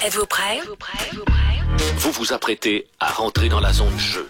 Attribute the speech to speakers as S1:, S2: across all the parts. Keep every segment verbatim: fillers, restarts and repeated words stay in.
S1: Êtes-vous prêts?
S2: Vous vous apprêtez à rentrer dans la zone jeu.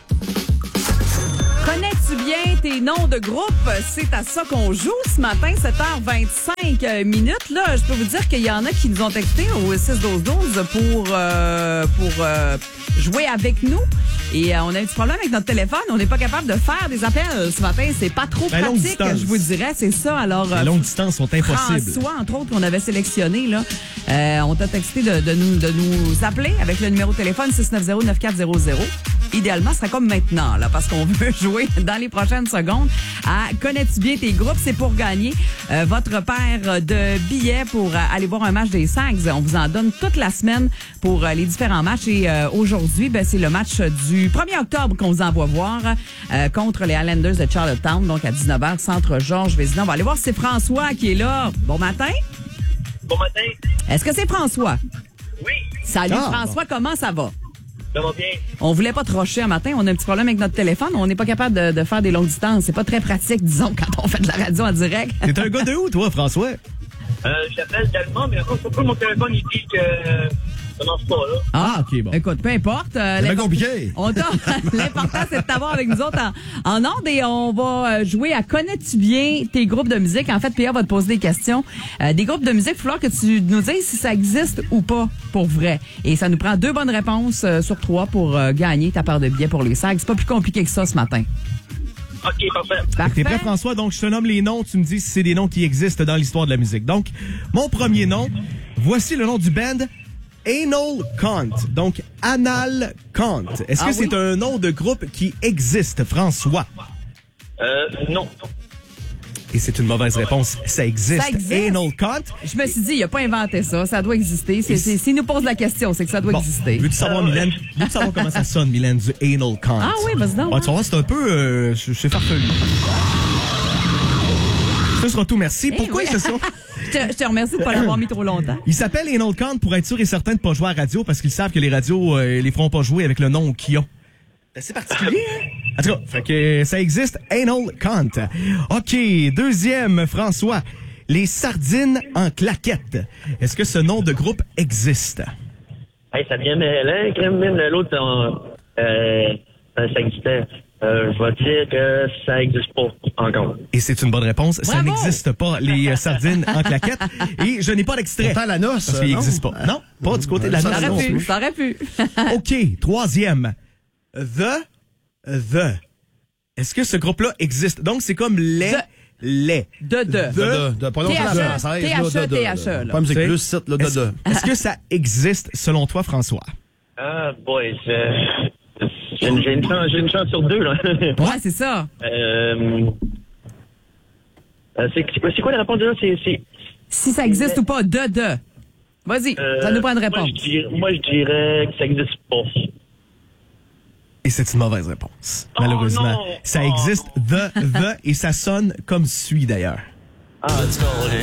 S3: Connais-tu bien tes noms de groupe? C'est à ça qu'on joue ce matin, sept heures vingt-cinq minutes. Là, je peux vous dire qu'il y en a qui nous ont texté au six douze douze pour, euh, pour euh, jouer avec nous. Et euh, on a un petit problème avec notre téléphone. On n'est pas capable de faire des appels ce matin. C'est pas trop
S4: La longue
S3: pratique,
S4: distance.
S3: je vous dirais. C'est ça. Alors,
S4: Les longues distances sont impossibles.
S3: François, entre autres, qu'on avait sélectionné, là, euh, on t'a texté de, de, nous, de nous appeler avec le numéro de téléphone six neuf zéro neuf quatre zéro zéro. Idéalement, ce serait comme maintenant, là, parce qu'on veut jouer dans les prochaines secondes à Connais-tu bien tes groupes? C'est pour gagner euh, votre paire de billets pour euh, aller voir un match des Sags. On vous en donne toute la semaine pour euh, les différents matchs. Et euh, aujourd'hui, ben, c'est le match du premier octobre qu'on vous envoie voir euh, contre les Highlanders de Charlottetown, donc à dix-neuf heures, centre Georges Vézina. On va aller voir si c'est François qui est là. Bon matin.
S5: Bon matin.
S3: Est-ce que c'est François?
S5: Oui,
S3: Salut
S4: Ah,
S3: François, comment ça va?
S5: ça va bien.
S3: On voulait pas te rocher un matin. On a un petit problème avec notre téléphone. On n'est pas capable de, de faire des longues distances. C'est pas très pratique, disons, quand on fait de la radio en direct.
S4: T'es un gars de où, toi, François?
S5: Euh, j'appelle tellement, mais encore pourquoi mon téléphone il dit que euh, ça marche pas, là.
S4: Ah, OK, bon.
S3: Écoute, peu importe. Euh,
S4: C'est bien
S3: l'import-
S4: compliqué.
S3: On t'a- L'important, c'est de t'avoir avec nous autres en, en ondes et on va euh, jouer à Connais-tu bien tes groupes de musique? En fait, Pierre va te poser des questions. Euh, des groupes de musique, il va falloir que tu nous dises si ça existe ou pas pour vrai. Et ça nous prend deux bonnes réponses euh, sur trois pour euh, gagner ta part de billets pour les Sags. C'est pas plus compliqué que ça ce matin.
S5: OK, parfait.
S4: T'es prêt,
S3: Parfait.
S4: François? Donc, je te nomme les noms. Tu me dis si c'est des noms qui existent dans l'histoire de la musique. Donc, mon premier nom, voici le nom du band Anal Kant. Donc, Anal Kant. Est-ce
S3: Ah
S4: que c'est
S3: oui?
S4: un nom de groupe qui existe, François?
S5: Euh, non.
S4: Et c'est une mauvaise réponse. Ça existe.
S3: Ça existe.
S4: Anal Kant.
S3: Je me suis dit, il a pas inventé ça. Ça doit exister. C'est, c'est, s'il nous pose la question, c'est que ça doit
S4: Bon,
S3: exister.
S4: veux-tu savoir, Mylène? Veux-tu savoir comment ça sonne, Mylène, du Anal Kant?
S3: Ah oui, vas-y donc.
S4: Ah, tu vas voir, c'est un peu... Euh, c'est c'est farfelu. Ce sera tout, merci. Pourquoi
S3: oui.
S4: ils se sont...
S3: Je te, je te remercie de pas l'avoir mis trop longtemps.
S4: Ils s'appellent Anal Kant pour être sûr et certain de pas jouer à radio parce qu'ils savent que les radios euh, les feront pas jouer avec le nom qu'ils ont. C'est particulier, hein? En tout cas, fait que ça existe, Anal Kant. OK, deuxième, François. Les sardines en claquettes. Est-ce que ce nom de groupe existe?
S5: Hey, ça vient mêler, crème, même l'autre, euh, euh, ça existait. Euh, je vais dire que ça existe pas encore.
S4: Et c'est une bonne réponse. Ça
S3: Bravo!
S4: n'existe pas, les euh, sardines en claquettes. Et je n'ai pas d'extrait.
S6: Pourtant, la noce,
S4: Parce qu'il
S6: non?
S4: n'existe pas. Non, pas du côté de la
S6: Ça
S4: noce
S3: Ça
S4: non
S3: aurait pu,
S4: plus.
S3: ça aurait pu.
S4: OK, troisième. The, The. Est-ce que ce groupe-là existe? Donc, c'est comme les,
S3: The.
S4: les.
S3: De, de.
S4: The.
S6: De, de, prononcer la
S3: T H E,
S6: française, là, de, de,
S3: T H E, là.
S6: Pas musique
S4: C'est-
S6: plus, site, là, de,
S4: Est-ce
S6: de.
S4: est-ce que ça existe, selon toi, François?
S5: Ah, boy, c'est... J'ai une, j'ai une chance, j'ai une chance sur deux, là.
S3: Ouais, c'est ça.
S5: euh, euh, c'est, c'est, quoi, c'est quoi la réponse déjà? C'est, c'est,
S3: Si ça existe ou pas, de, de. Vas-y,
S5: euh,
S3: ça nous prend une
S5: moi,
S3: réponse.
S5: je dirais, moi, je dirais que ça existe pas.
S4: Et c'est une mauvaise réponse,
S5: Oh,
S4: malheureusement.
S5: non.
S4: Ça
S5: Oh.
S4: existe, The, The, et ça sonne comme suit, d'ailleurs.
S7: Let's go in.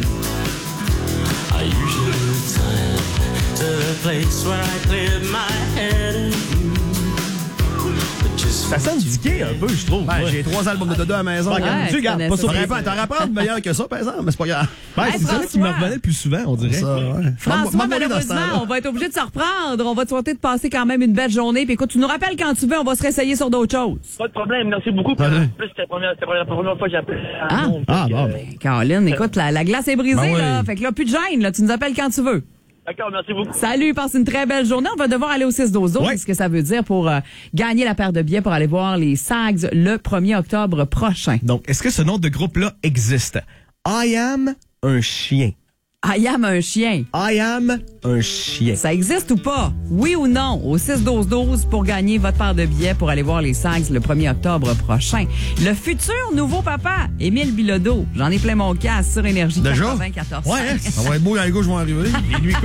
S7: I usually return to the place where I cleared my head and you. But just
S4: Ça sonne diqué un peu, je trouve.
S6: Ben,
S4: Ouais.
S6: j'ai trois albums de Dodo à la maison.
S4: Ouais,
S6: regarde.
S3: Ouais,
S4: tu regardes,
S3: tu
S4: pas
S3: connais
S4: sur
S3: ça.
S6: T'aurais pas, t'aurais pas meilleur que ça, par exemple, mais c'est pas grave.
S4: Ouais,
S3: Hey,
S4: c'est ça qui me
S3: François.
S4: revenait le plus souvent, on dirait.
S6: Ça, ouais.
S3: François,
S6: M'a- m'a demandé dans ce
S3: malheureusement,
S6: temps-là.
S3: on va être obligé de se reprendre. On va te souhaiter de passer quand même une belle journée. Puis écoute, tu nous rappelles quand tu veux, on va se réessayer sur d'autres choses.
S5: Pas de problème, merci beaucoup.
S6: Salut.
S5: En plus, c'était la première, c'était la première fois que j'appelais.
S3: Ah.
S4: Ah, bon, ben.
S3: Caroline, écoute, la, la glace est brisée,
S4: Ben oui.
S3: là. Fait que là, plus de gêne, là. Tu nous appelles quand tu veux.
S5: D'accord, merci beaucoup.
S3: Salut, passe une très belle journée. On va devoir aller au six douze douze.
S4: Ouais.
S3: Ce que ça veut dire pour euh, gagner la paire de billets pour aller voir les Sags le premier octobre prochain.
S4: Donc, est-ce que ce nom de groupe-là existe? I am un chien.
S3: I am un chien.
S4: I am un chien.
S3: Ça existe ou pas? Oui ou non? Au six douze douze pour gagner votre part de billets pour aller voir les Sags le premier octobre prochain. Le futur nouveau papa, Émile Bilodeau. J'en ai plein mon casque sur Énergie
S6: Déjà?
S3: quatre-vingt-quatorze.
S4: Ouais, hein?
S6: Ça va être beau, les gars, je vais arriver.
S4: Les nuits